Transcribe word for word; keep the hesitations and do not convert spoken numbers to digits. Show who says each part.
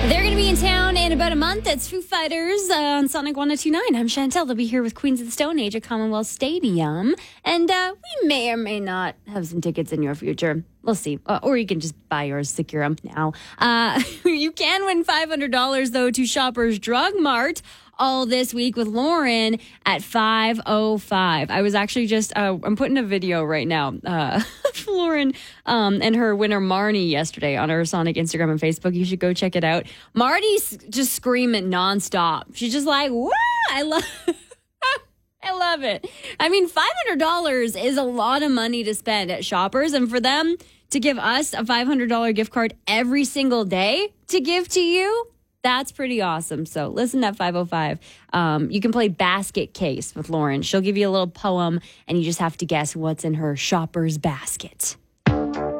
Speaker 1: They're going to be in town in about a month. It's Foo Fighters uh, on Sonic one oh two point nine. I'm Chantel. They'll be here with Queens of the Stone Age at Commonwealth Stadium. And uh, we may or may not have some tickets in your future. We'll see. Uh, or you can just buy yours, secure them now. Uh, you can win five hundred dollars, though, to Shoppers Drug Mart all this week with Lauren at five oh five. I was actually just, uh, I'm putting a video right now uh, of Lauren um, and her winner Marnie yesterday on her Sonic Instagram and Facebook. You should go check it out. Marty's just screaming nonstop. She's just like, wow, I love I love it. I mean, five hundred dollars is a lot of money to spend at Shoppers, and for them to give us a five hundred dollars gift card every single day to give to you, that's pretty awesome. So listen at five oh five. Um, you can play basket case with Lauren. She'll give you a little poem, and you just have to guess what's in her shopper's basket.